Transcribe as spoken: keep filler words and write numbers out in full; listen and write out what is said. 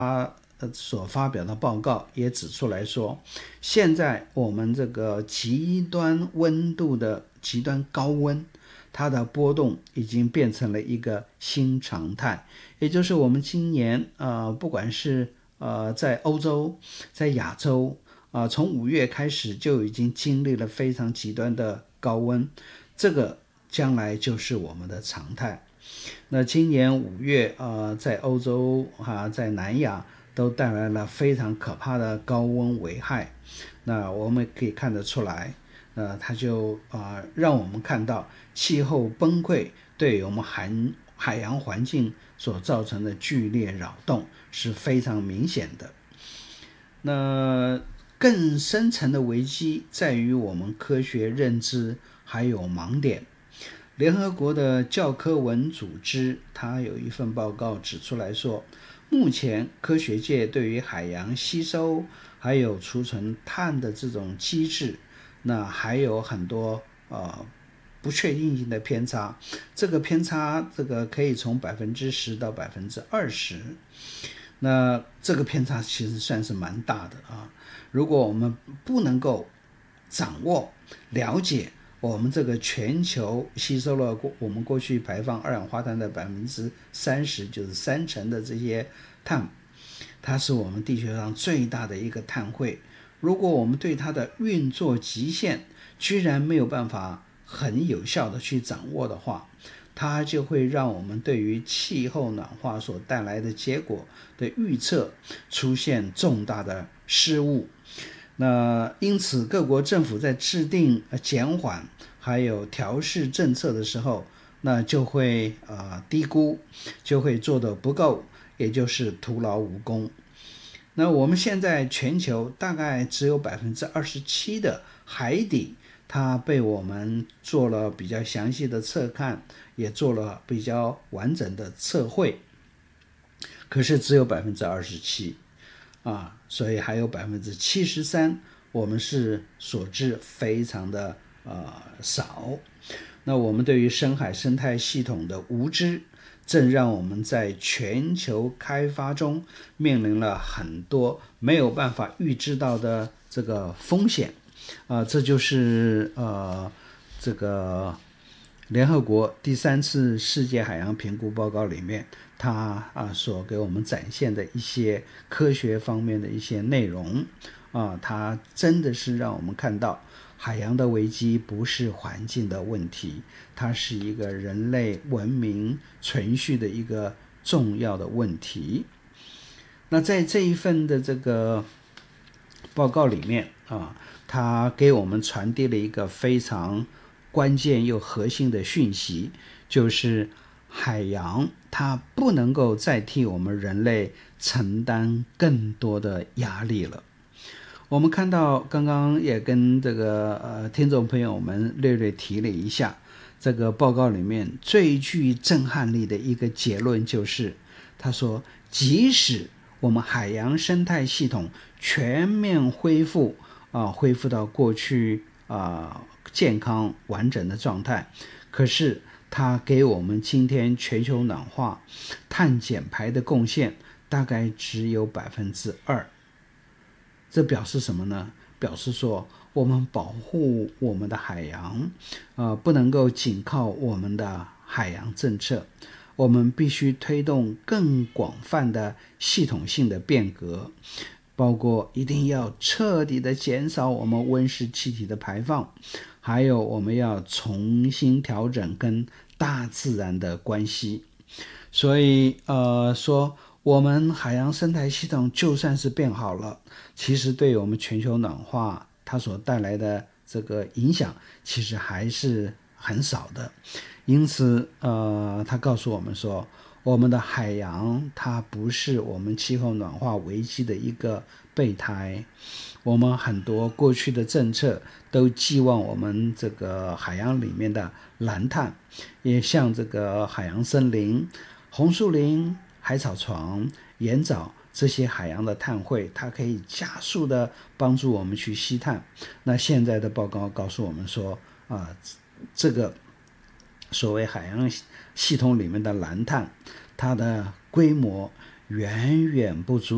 他所发表的报告也指出来说，现在我们这个极端温度的极端高温，它的波动已经变成了一个新常态，也就是我们今年呃，不管是呃在欧洲，在亚洲啊、呃，从五月开始就已经经历了非常极端的高温，这个将来就是我们的常态。那今年五月呃，在欧洲啊，在南亚都带来了非常可怕的高温危害。那我们可以看得出来，呃，它就啊、呃、让我们看到气候崩溃对我们海海洋环境所造成的剧烈扰动是非常明显的。那更深层的危机在于我们科学认知还有盲点。联合国的教科文组织，它有一份报告指出来说，目前科学界对于海洋吸收还有储存碳的这种机制，那还有很多呃不确定性的偏差。这个偏差，这个可以从百分之十到百分之二十。那这个偏差其实算是蛮大的啊。如果我们不能够掌握、了解我们这个全球吸收了我们过去排放二氧化碳的百分之三十，就是三成的这些碳，它是我们地球上最大的一个碳汇。如果我们对它的运作极限居然没有办法很有效的去掌握的话，它就会让我们对于气候暖化所带来的结果的预测出现重大的失误。那因此各国政府在制定减缓还有调试政策的时候，那就会呃低估，就会做得不够，也就是徒劳无功。那我们现在全球大概只有百分之二十七的海底，它被我们做了比较详细的测看，也做了比较完整的测绘，可是只有百分之二十七。啊，所以还有百分之七十三，我们是所知非常的呃少。那我们对于深海生态系统的无知，正让我们在全球开发中面临了很多没有办法预知到的这个风险。啊、呃，这就是呃这个联合国第三次世界海洋评估报告里面，它啊所给我们展现的一些科学方面的一些内容啊，它真的是让我们看到海洋的危机不是环境的问题，它是一个人类文明存续的一个重要的问题。那在这一份的这个报告里面啊，它给我们传递了一个非常关键又核心的讯息，就是海洋它不能够再替我们人类承担更多的压力了。我们看到刚刚也跟这个呃听众朋友们略略提了一下，这个报告里面最具震撼力的一个结论就是，他说即使我们海洋生态系统全面恢复啊、呃，恢复到过去啊、呃、健康完整的状态，可是它给我们今天全球暖化碳减排的贡献大概只有百分之二。这表示什么呢？表示说我们保护我们的海洋，呃，不能够仅靠我们的海洋政策，我们必须推动更广泛的系统性的变革，包括一定要彻底的减少我们温室气体的排放，还有我们要重新调整跟大自然的关系。所以呃说我们海洋生态系统就算是变好了，其实对我们全球暖化它所带来的这个影响其实还是很少的。因此呃他告诉我们说，我们的海洋它不是我们气候暖化危机的一个备胎。我们很多过去的政策都寄望我们这个海洋里面的蓝碳，也像这个海洋森林、红树林、海草床、盐藻这些海洋的碳汇，它可以加速的帮助我们去吸碳。那现在的报告告诉我们说啊，这个所谓海洋系统里面的蓝碳，它的规模远远不足